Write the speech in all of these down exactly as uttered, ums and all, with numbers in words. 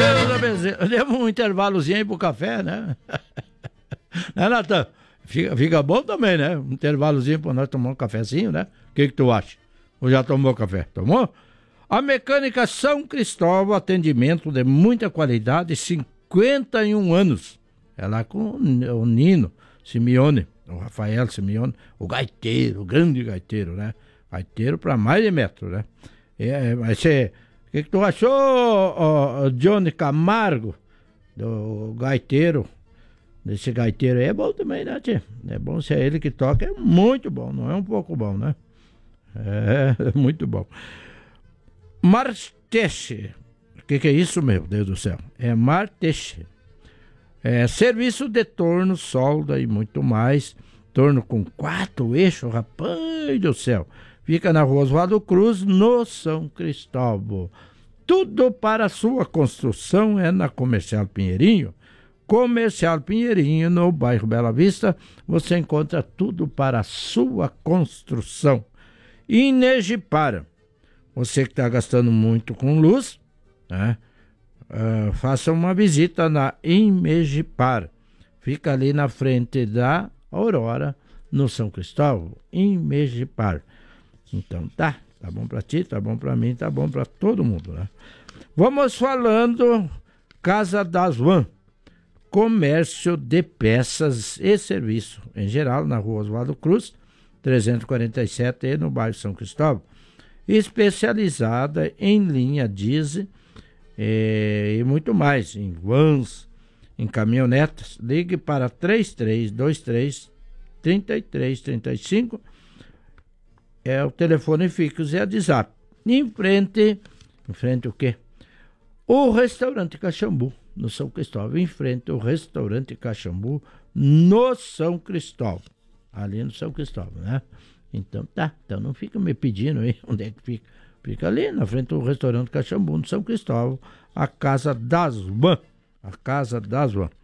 Deus abençoe. Demos um intervalozinho aí pro café, né? Né, Natan? Fica, fica bom também, né? Um intervalozinho pra nós tomar um cafezinho, né? O que que tu acha? Ou já tomou café? Tomou? A Mecânica São Cristóvão, atendimento de muita qualidade, cinquenta e um anos. É lá com o Nino Simeone, o Rafael Simeone, o gaiteiro, o grande gaiteiro, né? Gaiteiro para mais de metro, né? É, mas você, o que, que tu achou, ó, Johnny Camargo, do gaiteiro? Desse gaiteiro aí é bom também, né, tia? É bom, se é ele que toca, é muito bom, não é um pouco bom, né? É, é muito bom. Marteche, o que, que é isso, meu Deus do céu? É Marteche. É serviço de torno, solda e muito mais. Torno com quatro eixos, rapaz do céu. Fica na rua Oswaldo Cruz, no São Cristóvão. Tudo para a sua construção é na Comercial Pinheirinho. Comercial Pinheirinho, no bairro Bela Vista, você encontra tudo para a sua construção. Energipar, você que está gastando muito com luz, né? Uh, faça uma visita na Energipar. Fica ali na frente da Aurora, no São Cristóvão. Energipar. Então tá, tá bom para ti, tá bom para mim, tá bom para todo mundo, né? Vamos falando Casa das Van. Comércio de peças e serviço, em geral, na rua Oswaldo Cruz, trezentos e quarenta e sete, e no bairro São Cristóvão. Especializada em linha diesel e, e muito mais, em vans, em caminhonetas. Ligue para três três dois três, três três três cinco, é o telefone fixo e a de zap. Em frente, em frente o quê? O restaurante Caxambu, no São Cristóvão, em frente ao restaurante Caxambu, no São Cristóvão, ali no São Cristóvão, né? Então tá, então não fica me pedindo aí onde é que fica. Fica ali na frente do restaurante Caxambu, no São Cristóvão, a Casa das Van, a Casa das Van.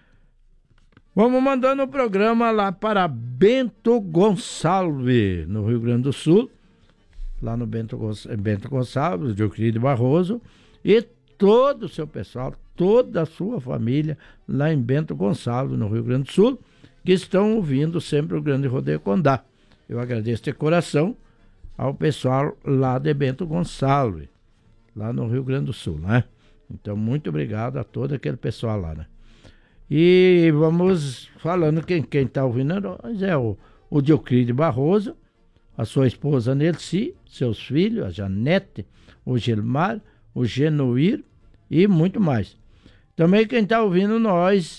Vamos mandando o programa lá para Bento Gonçalves, no Rio Grande do Sul, lá no Bento, Bento Gonçalves, de Euclides Barroso, e todo o seu pessoal, toda a sua família lá em Bento Gonçalves, no Rio Grande do Sul, que estão ouvindo sempre o Grande Rodeio Condá. Eu agradeço de coração ao pessoal lá de Bento Gonçalves, lá no Rio Grande do Sul, né? Então, muito obrigado a todo aquele pessoal lá, né? E vamos falando, quem está ouvindo nós é o, o Dioclide Barroso, a sua esposa Nelci, seus filhos, a Janete, o Gilmar, o Genuir e muito mais. Também quem está ouvindo nós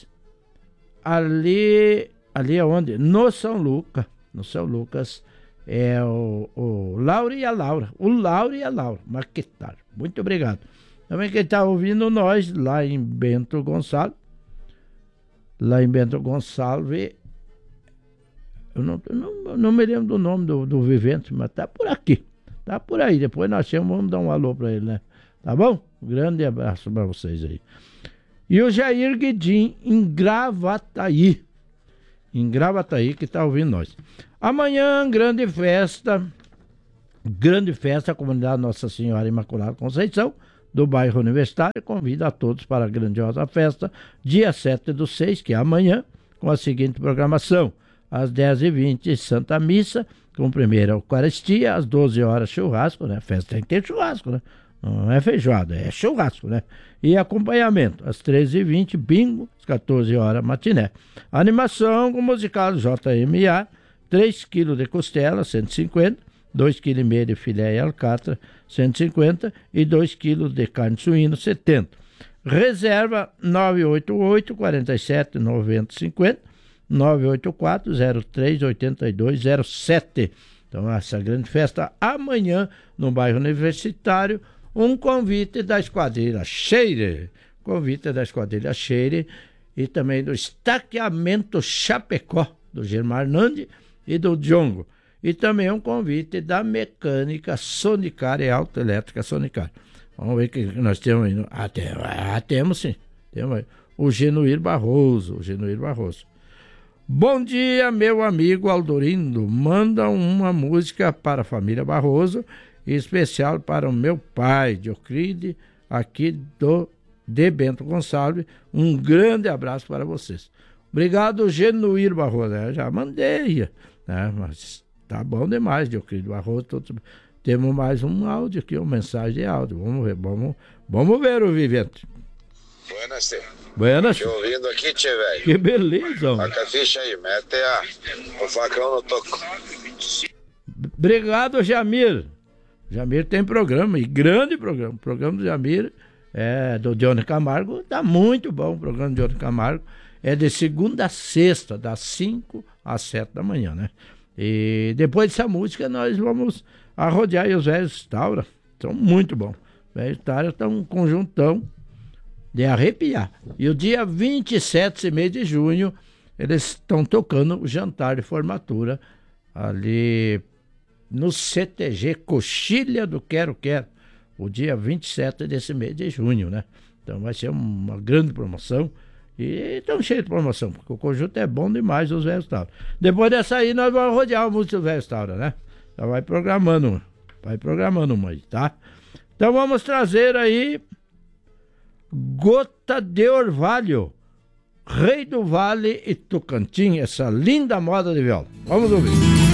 ali, ali aonde? No São Lucas, no São Lucas, é o, o Laura e a Laura, o Laura e a Laura, Marquetar. Muito obrigado. Também quem está ouvindo nós lá em Bento Gonçalves, lá em Bento Gonçalves, eu não, eu não, não me lembro do nome do, do vivente, mas tá por aqui, tá por aí. Depois nós chamamos, vamos dar um alô para ele, né? Tá bom? Um grande abraço para vocês aí. E o Jair Guedin, em Gravataí. Em Gravataí, que tá ouvindo nós. Amanhã, grande festa. Grande festa, a comunidade Nossa Senhora Imaculada Conceição, do bairro Universitário. Convida a todos para a grandiosa festa, dia sete do seis, que é amanhã, com a seguinte programação. Às dez e vinte, Santa Missa, com primeira Eucaristia, às doze horas, churrasco, né? A festa tem que ter churrasco, né? Não é feijoada, é churrasco, né? E acompanhamento, às treze e vinte, bingo, às quatorze horas, matiné. Animação com musical J M A, três quilos de costela, cento e cinquenta, dois vírgula cinco quilos de filé e alcatra, cento e cinquenta, e dois quilos de carne suína, setenta. Reserva nove oito oito, quatro sete, nove zero cinco zero, nove oito quatro, zero três oito dois zero sete. Então, essa grande festa amanhã no bairro Universitário. Um convite da Esquadrilha Cheire, convite da Esquadrilha Cheire e também do Estaqueamento Chapecó, do Germar Nandi e do Djongo. E também um convite da Mecânica Sonicar e Autoelétrica Sonicar. Vamos ver o que nós temos aí. Ah, tem, ah, temos sim. Temos aí. O Genuir Barroso, o Genuir Barroso. Bom dia, meu amigo Aldorindo. Manda uma música para a família Barroso, em especial para o meu pai, Dioclide, aqui do de Bento Gonçalves. Um grande abraço para vocês. Obrigado, Genuíno Barroso. Eu já mandei, né? Mas tá bom demais, Diocrido Barroso. Temos mais um áudio aqui, uma mensagem de áudio. Vamos ver, vamos, vamos ver o Vivente. Buenas, tê. Buenas. Te ouvindo aqui, tchê, velho. Que beleza, mano. Taca a ficha aí, mete a, o facão no toco. Obrigado, Jamir. Jamir tem programa, e grande programa. O programa do Jamir, é, do Johnny Camargo, tá muito bom. O programa do Johnny Camargo é de segunda a sexta, das cinco às sete da manhã, né? E depois dessa música, nós vamos arrodear os velhos Taura. São muito bons. Os velhos Taura estão um conjuntão de arrepiar. E o dia vinte e sete, esse mês de junho, eles estão tocando o jantar de formatura ali no C T G Coxilha do Quero Quero, o dia vinte e sete desse mês de junho, né? Então vai ser uma grande promoção. E estão cheios de promoção, porque o conjunto é bom demais, os velhos Taura. Depois dessa aí, nós vamos rodear a música dos velhos Taura, né? Já vai programando, vai programando uma aí, tá? Então vamos trazer aí Gota de Orvalho, Rei do Vale e Tocantins, essa linda moda de viola. Vamos ouvir.